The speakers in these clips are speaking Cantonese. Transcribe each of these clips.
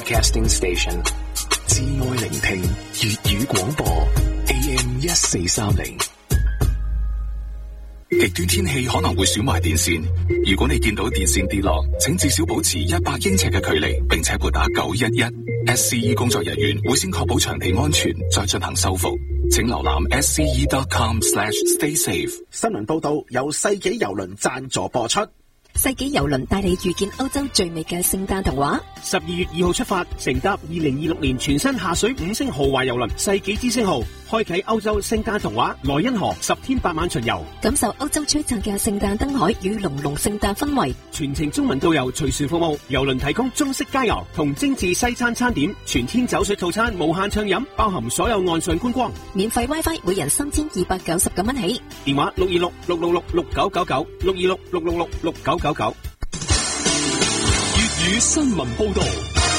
Broadcasting Station， 至愛聆聽粵語廣播 AM 1430。極端天氣可能會損壞電線，如果你見到電線跌落，請至少保持100英尺嘅距離，並且撥打911。SCE 工作人員會先確保場地安全，再進行修復。請瀏覽 sce.com/staysafe。 新聞報道由世紀郵輪贊助播出。 世紀郵輪帶你遇見歐洲最美嘅聖誕童話。 12月2號出發，乘搭2026年全新下水5星豪華郵輪世紀之星號，開啟歐洲聖誕童話萊茵河10天8晚巡遊， 感受歐洲璀璨嘅聖誕燈海與濃濃聖誕氛圍。 全程中文導遊隨船服務，郵輪提供中式佳餚同精緻西餐餐點，全天走水套餐無限暢飲，包含所有岸上觀光， 免費 WiFi， 每人3299蚊起。 電話626-666-6999，626-666-6999。 粵語新聞報道。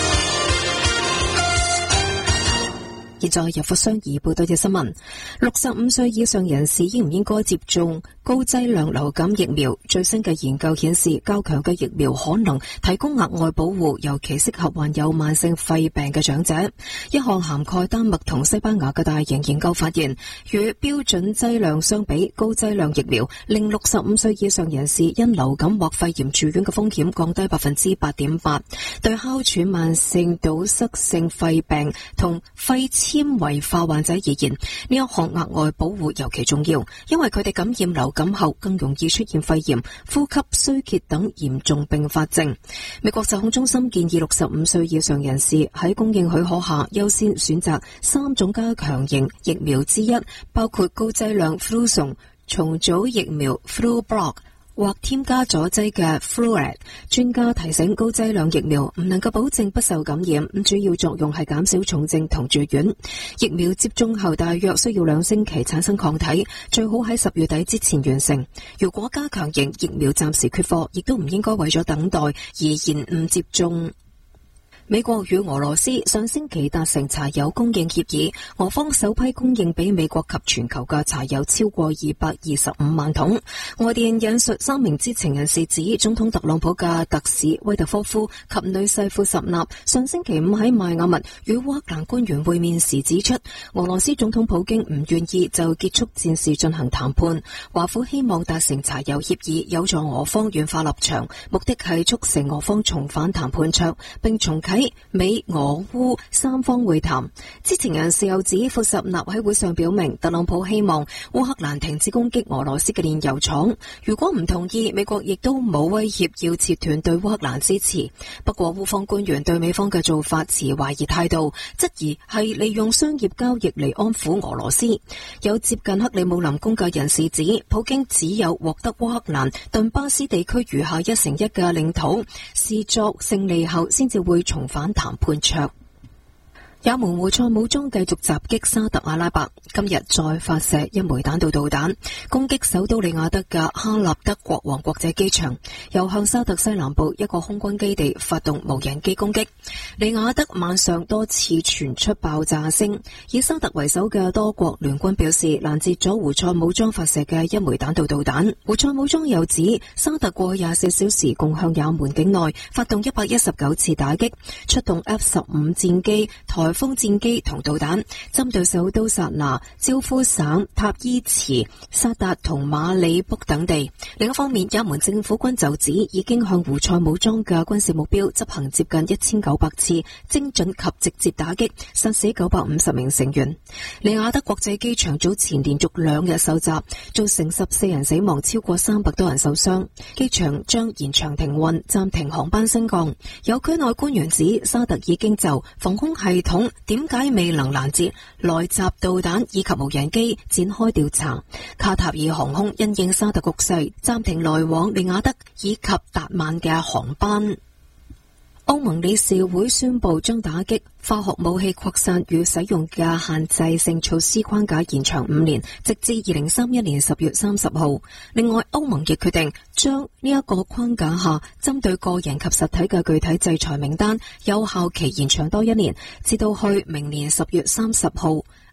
現在由霍雙怡報道嘅新聞：65歲以上人士應唔應該接種高劑量流感疫苗？最新嘅研究顯示，較強嘅疫苗可能提供額外保護，尤其適合患有慢性肺病嘅長者。一項涵蓋丹麥同西班牙嘅大型研究發現，與標準劑量相比，高劑量疫苗令65歲以上人士因流感或肺炎住院嘅風險降低 8.8%。對哮喘、慢性堵塞性肺病同肺纖維化患者而言，呢一項額外保護尤其重要，因為佢哋感染流感後更容易出現肺炎、呼吸衰竭等嚴重併發症。美國疾控中心建議65歲以上人士喺供應許可下優先選擇3種加強型疫苗之一，包括高劑量 Fluzone 重組疫苗 Flublok或添加咗劑嘅 Fluad。 專家提醒，高劑量疫苗唔能夠保證不受感染，主要作用係減少重症同住院。疫苗接種後大約需要2星期產生抗體，最好喺10月底之前完成。如果加強型疫苗暫時缺貨，亦都唔應該為咗等待而延誤接種。美國與俄羅斯上星期達成柴油供應協議，俄方首批供應俾美國及全球嘅柴油超過225萬桶。外電引述3名知情人士指，總統特朗普嘅特使威特科夫及女婿庫什納上星期5喺邁阿密與烏克蘭官員會面時指出，俄羅斯總統普京唔願意就結束戰事進行談判，華府希望達成柴油協議有助俄方軟化立場，目的係促成俄方重返談判桌並重啟美俄烏3方會談。知情人士又指，庫什納喺會上表明，特朗普希望烏克蘭停止攻擊俄羅斯嘅煉油廠，如果唔同意，美國亦都冇威脅要切斷對烏克蘭支持。不過烏方官員對美方嘅做法持懷疑態度，質疑係利用商業交易嚟安撫俄羅斯。有接近克里姆林宮嘅人士指，普京只有獲得烏克蘭頓巴斯地區餘下1/1嘅領土，視作勝利後先至會重返談判桌。也門胡塞武裝繼續襲擊沙特阿拉伯，今日再發射一枚彈道導彈，攻擊首都利雅得嘅哈納德國王國際機場，又向沙特西南部一個空軍基地發動無人機攻擊。利雅得晚上多次傳出爆炸聲，以沙特為首嘅多國聯軍表示攔截咗胡塞武裝發射嘅一枚彈道導彈。胡塞武裝又指，沙特過去24小時共向也門境內發動119次打擊，出動 F-15 戰機、颱風戰機同導彈，針對首都薩那、焦夫省、塔伊茨、薩達同馬里卜等地。另一方面，也門政府軍就指已經向胡塞武裝嘅軍事目標執行接近1900次精準及直接打擊，殺死950名成員。利雅得國際機場早前連續2日受襲，造成14人死亡，超過300多人受傷。機場將延長停運，暫停航班升降。有區內官員指，沙特已經就防空系統點解未能攔截來襲導彈以及無人機展開調查。卡塔爾航空因應沙特局勢，暫停來往利雅得以及達曼嘅航班。歐盟理事會宣布將打擊化學武器擴散與使用嘅限制性措施框架延長5年，直至2031年10月30號。另外，歐盟亦決定將呢一個框架下針對個人及實體嘅具體制裁名單有效期延長多1年，至到去明年10月30號。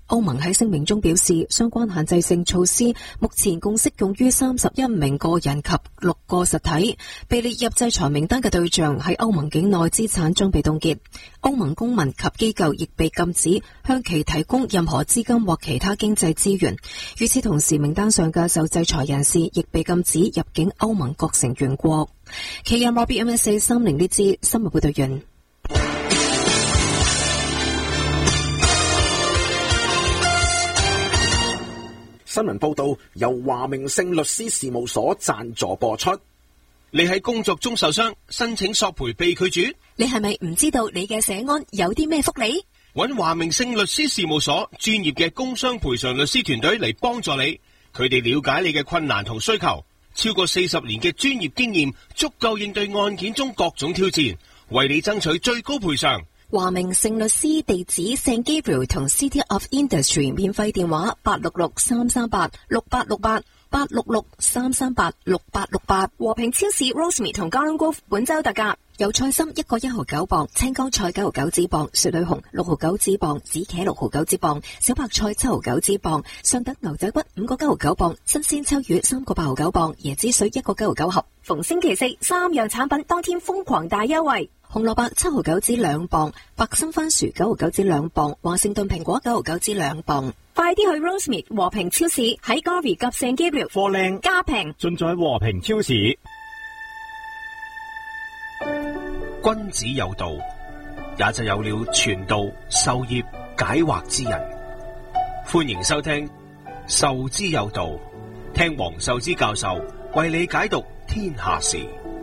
歐盟喺聲明中表示，相關限制性措施目前共適用於31名個人及6個實體，被列入制裁名單嘅對象喺歐盟境內資產將被凍結，歐盟公民及機構亦被禁止向其提供任何資金或其他經濟資源。與此同時，名單上嘅受制裁人士亦被禁止入境歐盟各成員國。其人話 BMSA30呢支新聞報道員。 新聞報道由華明勝律師事務所贊助播出。 你喺工作中受傷，申請索賠被拒絕， 你係咪唔知道你嘅社安有啲咩福利？ 揾華明勝律師事務所專業嘅工傷賠償律師團隊嚟幫助你，佢哋了解你嘅困難同需求，超過40年嘅專業經驗，足夠應對案件中各種挑戰，為你爭取最高賠償。 華明勝律師地址 St Gabriel 同 City of Industry， 免費電話866-338-6868 866-338-6868。和平超市 Rosemead 同 Garden Grove 本周特價，油菜心1個1.9磅，青江菜9.9紙磅，雪裏紅6.9紙磅，紫茄6.9紙磅，小白菜7.9紙磅，上等牛仔骨5個9.9磅，新鮮秋魚3個8.9磅，椰子水1個9.9盒。逢星期四3樣產品當天瘋狂大優惠。紅蘿蔔7.9紙2磅，白心番薯9.9紙2磅，華盛頓蘋果9.9紙2磅。快啲去 Rosemead 和平超市，喺 Garvey 及 St Gabriel 貨靚價平， 盡在和平超市。 君子有道，也就有了傳道授業解惑之人。歡迎收聽授之有道，聽黃壽之教授為你解讀天下事。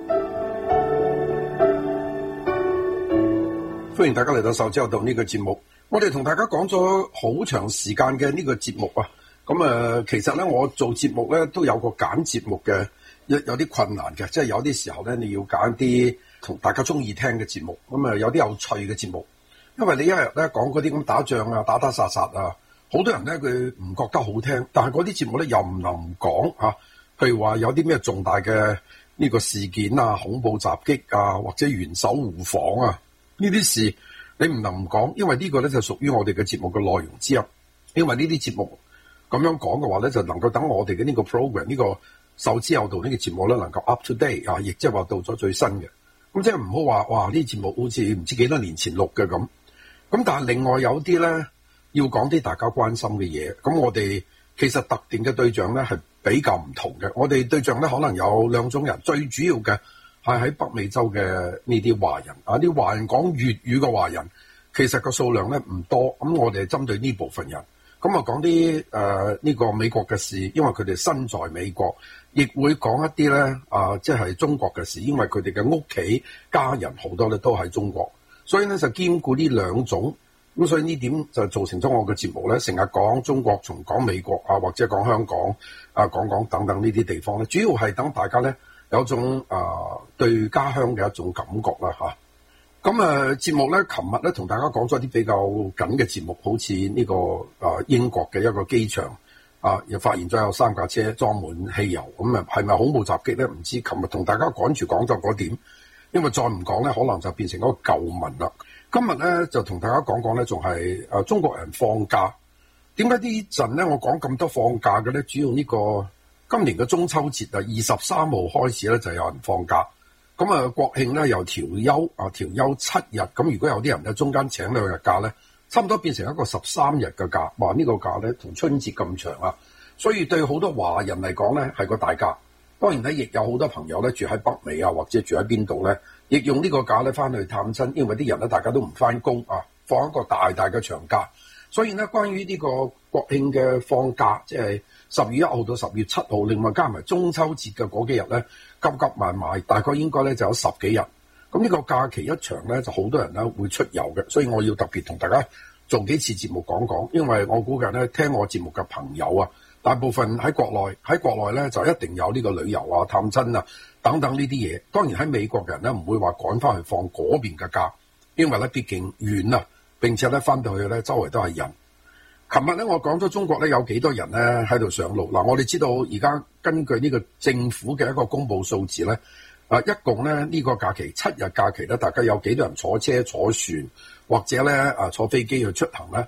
歡迎大家嚟到授之有道呢個節目。我哋同大家講咗好長時間嘅呢個節目啊。咁其實咧我做節目咧都有個揀節目嘅有啲困難嘅，即係有啲時候咧你要揀啲同大家中意聽嘅節目，咁有啲有趣嘅節目。因為你一日咧講嗰啲咁打仗啊、打打殺殺啊，好多人咧佢唔覺得好聽，但係嗰啲節目咧又唔能唔講啊。譬如話有啲咩重大嘅呢個事件啊、恐怖襲擊啊，或者元首互訪啊，呢啲事你唔能唔講，因為呢個咧就屬於我哋嘅節目嘅內容之一。因為呢啲節目咁樣講嘅話咧，就能夠等我哋嘅呢個 program 呢個授之有道呢個節目咧能夠 up to date 啊，亦即係話到咗最新嘅。咁即係唔好話哇呢啲節目好似唔知幾多年前錄嘅咁。咁但係另外有啲咧要講啲大家關心嘅嘢。咁我哋其實特定嘅對象咧係比較唔同嘅。我哋對象咧可能有2種人，最主要嘅係喺北美洲嘅呢啲華人啊，啲華人講粵語嘅華人，其實個數量咧唔多。咁我哋係針對呢部分人，咁啊講啲呢個美國嘅事，因為佢哋身在美國，亦會講一啲咧即係中國嘅事，因為佢哋嘅屋企家人好多咧都喺中國，所以咧就兼顧呢2種。咁所以呢點就造成咗我嘅節目咧，成日講中國，從講美國啊，或者講香港啊，講等等呢啲地方咧，主要係等大家咧有種對家鄉嘅一種感覺啦嚇。咁節目咧，琴日咧同大家講咗啲比較緊嘅節目，好似呢個英國嘅一個機場又發現咗有3架車裝滿汽油，咁係咪恐怖襲擊咧？唔知。琴日同大家趕住講咗嗰點，因為再唔講咧，可能就變成一個舊聞啦。今日咧就同大家講講咧，仲係中國人放假。點解呢陣咧我講咁多放假嘅咧？主要呢個今年嘅中秋節23號開始咧就有人放假。咁國慶咧又調休7日。咁如果有啲人喺中間請2日假咧，差唔多變成一個13日嘅假。話呢個假咧同春節咁長啊，所以對好多華人嚟講咧係個大假。當然咧亦有好多朋友咧住喺北美啊，或者住喺邊度咧，亦用呢個假咧翻去探親，因為啲人咧大家都唔翻工啊，放一個大嘅長假。所以咧關於呢個國慶嘅放假，即係10月1號到10月7號，另外加埋中秋節嘅嗰幾日咧，急急埋埋，大概應該咧就有10幾日。咁呢個假期一長咧，就好多人咧會出遊嘅，所以我要特別同大家做幾次節目講講，因為我估計咧聽我節目嘅朋友啊，大部分喺國內咧就一定有呢個旅遊啊、探親啊等等呢啲嘢。當然喺美國嘅人咧唔會話趕翻去放嗰邊嘅假，因為咧畢竟遠啊，並且咧翻到去咧周圍都係人。琴日咧我講咗中國咧有幾多人咧喺度上路。嗱，我哋知道而家根據呢個政府嘅一個公佈數字咧，一共咧呢個假期7日假期咧，大家有幾多人坐車坐船或者咧坐飛機去出行咧？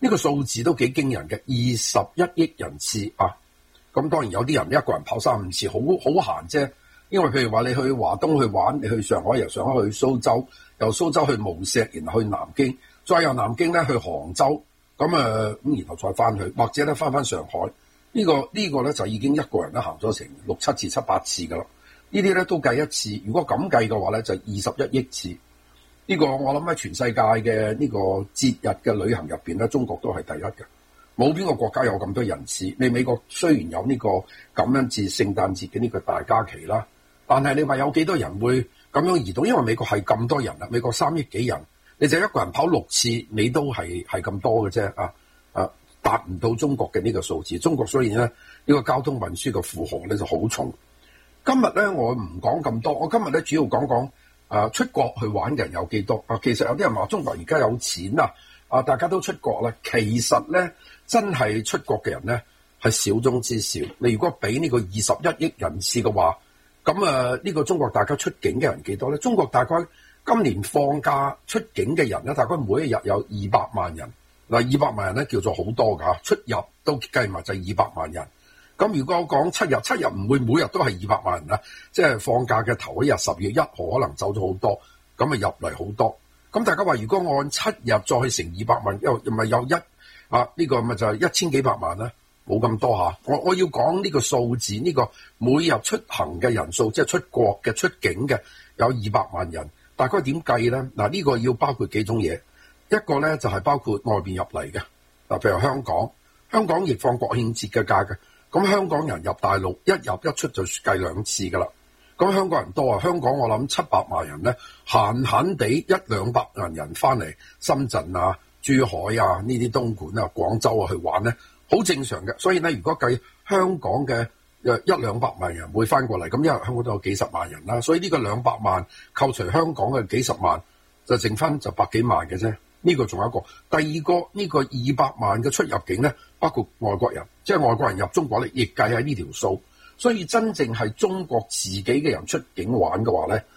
呢個數字都幾驚人嘅，21億人次啊！咁當然有啲人一個人跑3-5次，好閒啫。因為譬如話你去華東去玩，你去上海，由上海去蘇州，由蘇州去無錫，然後去南京，再由南京咧去杭州，咁然後再翻去，或者咧翻上海。呢個咧就已經一個人咧行咗成6-7次、7-8次噶啦。呢啲咧都計一次，如果咁計嘅話咧，就21億次。呢個我諗喺全世界嘅呢個節日嘅旅行入邊咧，中國都係第一嘅。冇邊個國家有咁多人次。你美國雖然有呢個感恩節、聖誕節嘅呢個大假期啦，但係你話有幾多人會咁樣移動？因為美國係咁多人啦，美國3億幾人，你就一個人跑6次，你都係咁多嘅啫達唔到中國嘅呢個數字。中國所以咧呢個交通運輸嘅負荷咧就好重。今日咧我唔講咁多，我今日咧主要講講出國去玩嘅人有幾多啊？其實有啲人話中國而家有錢大家都出國啦。其實咧真係出國嘅人咧係少中之少。你如果俾呢個21億人次嘅話，咁呢個中國大概出境嘅人幾多咧？中國大概今年放假出境嘅人咧，大概每一日有200萬人。200萬人咧叫做好多㗎，出入都計埋就係200萬人。咁如果我講7日唔會每日都係200萬人啦，即係放假嘅頭一日10月1號可能走咗好多，咁入嚟好多。咁大家話如果按7日再乘200萬，又咪有呢個咪就係1000幾百萬啦，冇咁多嚇。我要講呢個數字，呢個每日出行嘅人數，即係出國嘅出境嘅有200萬人，大概點計咧？呢個要包括幾種嘢，一個咧就係包括外邊入嚟嘅，譬如香港亦放國慶節嘅假嘅。咁香港人入大陸一入一出就計2次噶啦。咁香港人多啊，香港我諗700萬人咧，閒地100-200萬人翻嚟深圳珠海呢啲東莞廣州去玩咧，好正常嘅。所以咧，如果計香港嘅100-200萬人會翻過嚟，咁因為香港都有幾十萬人啦，所以呢個200萬扣除香港嘅幾十萬，就剩翻就百幾萬嘅啫。呢個仲有一個，第二個呢個200萬嘅出入境咧，包括外國人，即係外國人入中國咧，亦計喺呢條數。所以真正係中國自己嘅人出境玩嘅話咧，